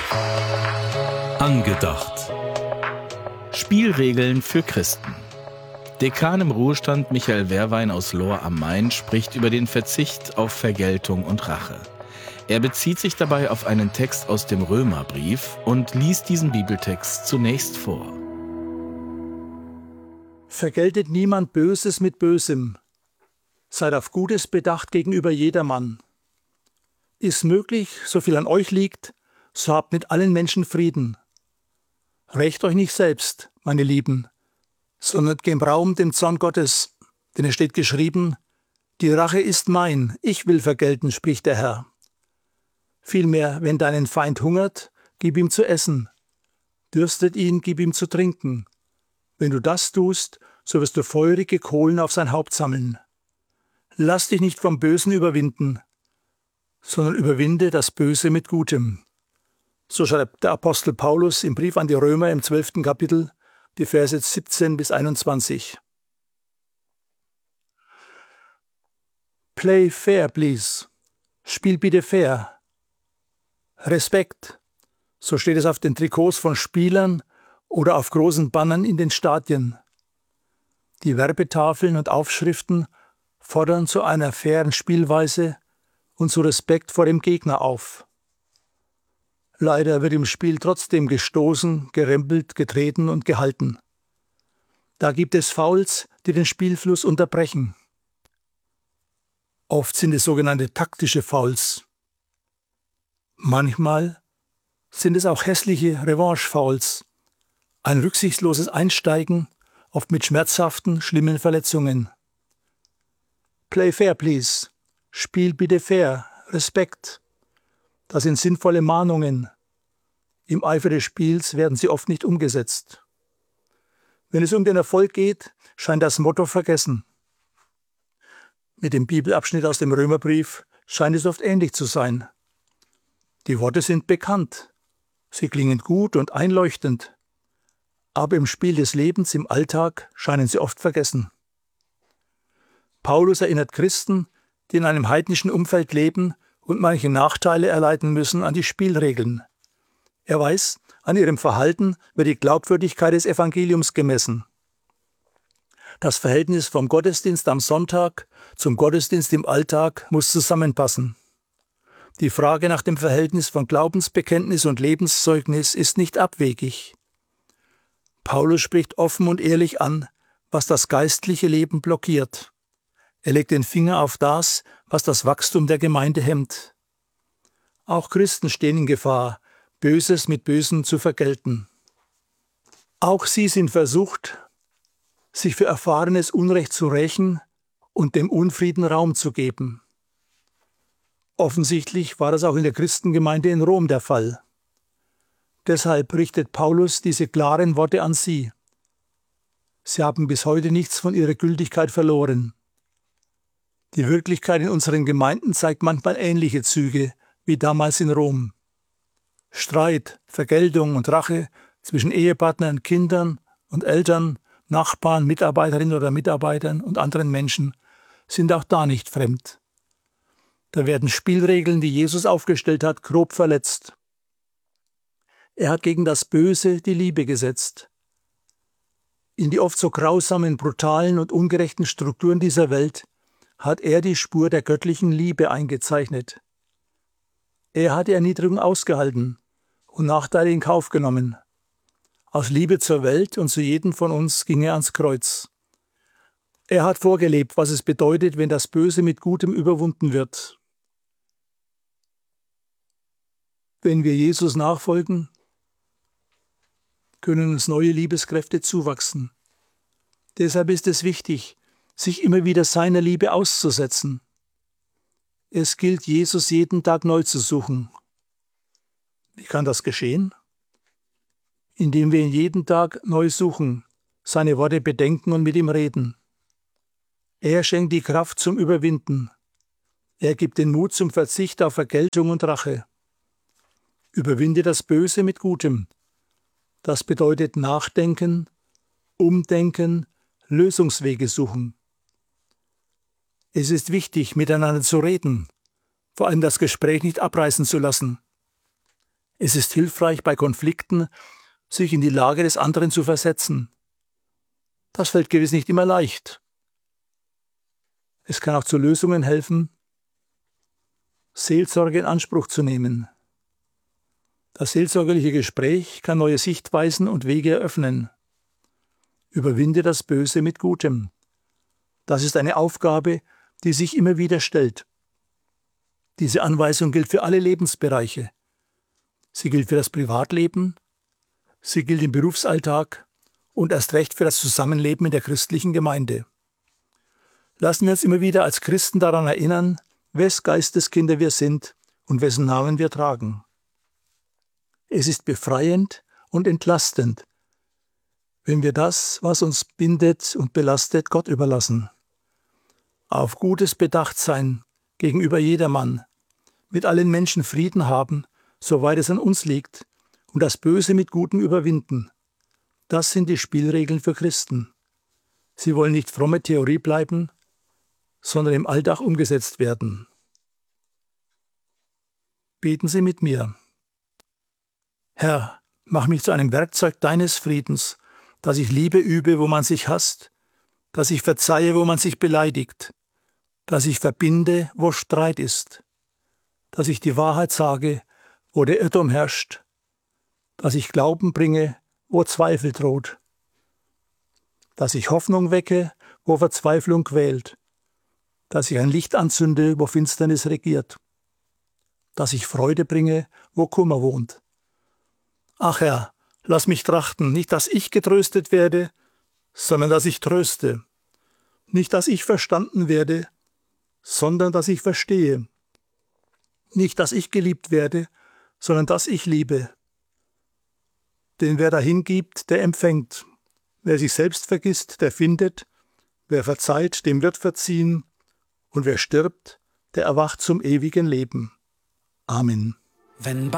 Angedacht. Spielregeln für Christen. Dekan im Ruhestand Michael Wehrwein aus Lohr am Main spricht über den Verzicht auf Vergeltung und Rache. Er bezieht sich dabei auf einen Text aus dem Römerbrief und liest diesen Bibeltext zunächst vor. Vergeltet niemand Böses mit Bösem. Seid auf Gutes bedacht gegenüber jedermann. Ist möglich, so viel an euch liegt, so habt mit allen Menschen Frieden. Rächt euch nicht selbst, meine Lieben, sondern gebt Raum dem Zorn Gottes, denn es steht geschrieben, die Rache ist mein, ich will vergelten, spricht der Herr. Vielmehr, wenn deinen Feind hungert, gib ihm zu essen, dürstet ihn, gib ihm zu trinken. Wenn du das tust, so wirst du feurige Kohlen auf sein Haupt sammeln. Lass dich nicht vom Bösen überwinden, sondern überwinde das Böse mit Gutem. So schreibt der Apostel Paulus im Brief an die Römer im 12. Kapitel, die Verse 17 bis 21. Play fair, please. Spiel bitte fair. Respekt. So steht es auf den Trikots von Spielern oder auf großen Bannern in den Stadien. Die Werbetafeln und Aufschriften fordern zu einer fairen Spielweise und zu Respekt vor dem Gegner auf. Leider wird im Spiel trotzdem gestoßen, gerempelt, getreten und gehalten. Da gibt es Fouls, die den Spielfluss unterbrechen. Oft sind es sogenannte taktische Fouls. Manchmal sind es auch hässliche Revanche-Fouls. Ein rücksichtsloses Einsteigen, oft mit schmerzhaften, schlimmen Verletzungen. Play fair, please. Spiel bitte fair. Respekt. Das sind sinnvolle Mahnungen. Im Eifer des Spiels werden sie oft nicht umgesetzt. Wenn es um den Erfolg geht, scheint das Motto vergessen. Mit dem Bibelabschnitt aus dem Römerbrief scheint es oft ähnlich zu sein. Die Worte sind bekannt. Sie klingen gut und einleuchtend. Aber im Spiel des Lebens, im Alltag, scheinen sie oft vergessen. Paulus erinnert Christen, die in einem heidnischen Umfeld leben und manche Nachteile erleiden müssen, an die Spielregeln. Er weiß, an ihrem Verhalten wird die Glaubwürdigkeit des Evangeliums gemessen. Das Verhältnis vom Gottesdienst am Sonntag zum Gottesdienst im Alltag muss zusammenpassen. Die Frage nach dem Verhältnis von Glaubensbekenntnis und Lebenszeugnis ist nicht abwegig. Paulus spricht offen und ehrlich an, was das geistliche Leben blockiert. Er legt den Finger auf das, was das Wachstum der Gemeinde hemmt. Auch Christen stehen in Gefahr, Böses mit Bösem zu vergelten. Auch sie sind versucht, sich für erfahrenes Unrecht zu rächen und dem Unfrieden Raum zu geben. Offensichtlich war das auch in der Christengemeinde in Rom der Fall. Deshalb richtet Paulus diese klaren Worte an sie. Sie haben bis heute nichts von ihrer Gültigkeit verloren. Die Wirklichkeit in unseren Gemeinden zeigt manchmal ähnliche Züge wie damals in Rom. Streit, Vergeltung und Rache zwischen Ehepartnern, Kindern und Eltern, Nachbarn, Mitarbeiterinnen oder Mitarbeitern und anderen Menschen sind auch da nicht fremd. Da werden Spielregeln, die Jesus aufgestellt hat, grob verletzt. Er hat gegen das Böse die Liebe gesetzt. In die oft so grausamen, brutalen und ungerechten Strukturen dieser Welt hat er die Spur der göttlichen Liebe eingezeichnet. Er hat die Erniedrigung ausgehalten und Nachteile in Kauf genommen. Aus Liebe zur Welt und zu jedem von uns ging er ans Kreuz. Er hat vorgelebt, was es bedeutet, wenn das Böse mit Gutem überwunden wird. Wenn wir Jesus nachfolgen, können uns neue Liebeskräfte zuwachsen. Deshalb ist es wichtig, sich immer wieder seiner Liebe auszusetzen. Es gilt, Jesus jeden Tag neu zu suchen. Wie kann das geschehen? Indem wir ihn jeden Tag neu suchen, seine Worte bedenken und mit ihm reden. Er schenkt die Kraft zum Überwinden. Er gibt den Mut zum Verzicht auf Vergeltung und Rache. Überwinde das Böse mit Gutem. Das bedeutet nachdenken, umdenken, Lösungswege suchen. Es ist wichtig, miteinander zu reden, vor allem das Gespräch nicht abreißen zu lassen. Es ist hilfreich, bei Konflikten sich in die Lage des anderen zu versetzen. Das fällt gewiss nicht immer leicht. Es kann auch zu Lösungen helfen, Seelsorge in Anspruch zu nehmen. Das seelsorgerliche Gespräch kann neue Sichtweisen und Wege eröffnen. Überwinde das Böse mit Gutem. Das ist eine Aufgabe, die sich immer wieder stellt. Diese Anweisung gilt für alle Lebensbereiche. Sie gilt für das Privatleben, sie gilt im Berufsalltag und erst recht für das Zusammenleben in der christlichen Gemeinde. Lassen wir uns immer wieder als Christen daran erinnern, wes Geistes Kinder wir sind und wessen Namen wir tragen. Es ist befreiend und entlastend, wenn wir das, was uns bindet und belastet, Gott überlassen. Auf Gutes bedacht sein gegenüber jedermann, mit allen Menschen Frieden haben, soweit es an uns liegt, und das Böse mit Gutem überwinden. Das sind die Spielregeln für Christen. Sie wollen nicht fromme Theorie bleiben, sondern im Alltag umgesetzt werden. Beten Sie mit mir. Herr, mach mich zu einem Werkzeug deines Friedens, dass ich Liebe übe, wo man sich hasst, dass ich verzeihe, wo man sich beleidigt, dass ich verbinde, wo Streit ist, dass ich die Wahrheit sage, wo der Irrtum herrscht, dass ich Glauben bringe, wo Zweifel droht, dass ich Hoffnung wecke, wo Verzweiflung quält, dass ich ein Licht anzünde, wo Finsternis regiert, dass ich Freude bringe, wo Kummer wohnt. Ach Herr, lass mich trachten, nicht, dass ich getröstet werde, sondern dass ich tröste, nicht, dass ich verstanden werde, sondern dass ich verstehe, nicht, dass ich geliebt werde, sondern dass ich liebe. Denn wer dahin gibt, der empfängt. Wer sich selbst vergisst, der findet. Wer verzeiht, dem wird verziehen. Und wer stirbt, der erwacht zum ewigen Leben. Amen. Wenn